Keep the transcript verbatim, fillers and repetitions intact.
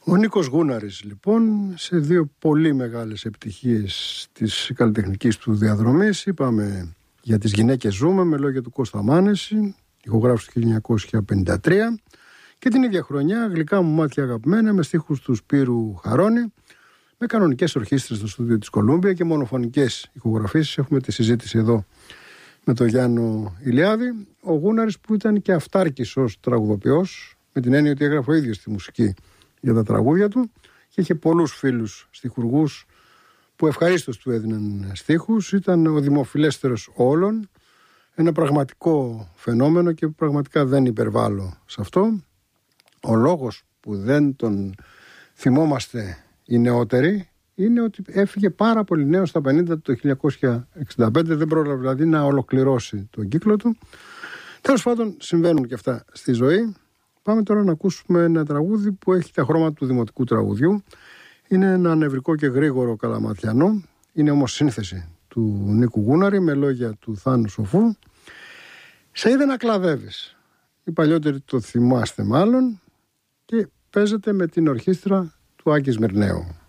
Ο Νίκος Γούναρης λοιπόν σε δύο πολύ μεγάλες επιτυχίες της καλλιτεχνικής του διαδρομής. Είπαμε για τις γυναίκες ζούμε με λόγια του Κώστα Μάνεση, ηχογράφηση του χίλια εννιακόσια πενήντα τρία, και την ίδια χρονιά Γλυκά μου μάτια αγαπημένα με στίχους του Σπύρου Χαρώνη, με κανονικές ορχήστρες στο στούντιο της Κολούμπια και μονοφωνικές ηχογραφήσεις. Έχουμε τη συζήτηση εδώ με τον Γιάννο Ηλιάδη. Ο Γούναρης που ήταν και αυτάρκης ως τραγουδοποιός, με την έννοια ότι έγραφε ο ίδιος τη μουσική για τα τραγούδια του και είχε πολλούς φίλους στιχουργούς που ευχαρίστως του έδιναν στίχους. Ήταν ο δημοφιλέστερος όλων, ένα πραγματικό φαινόμενο και πραγματικά δεν υπερβάλλω σε αυτό. Ο λόγος που δεν τον θυμόμαστε οι νεότεροι είναι ότι έφυγε πάρα πολύ νέος στα πενήντα του, το χίλια εννιακόσια εξήντα πέντε, δεν πρόλαβε δηλαδή να ολοκληρώσει τον κύκλο του. Τέλος πάντων, συμβαίνουν και αυτά στη ζωή. Πάμε τώρα να ακούσουμε ένα τραγούδι που έχει τα χρώματα του δημοτικού τραγουδιού. Είναι ένα νευρικό και γρήγορο καλαματιανό. Είναι όμως σύνθεση του Νίκου Γούναρη με λόγια του Θάνου Σοφού. Σε είδε να κλαδεύεις. Οι παλιότεροι το θυμάστε μάλλον, και παίζεται με την ορχήστρα του Άκη Σμυρναίου.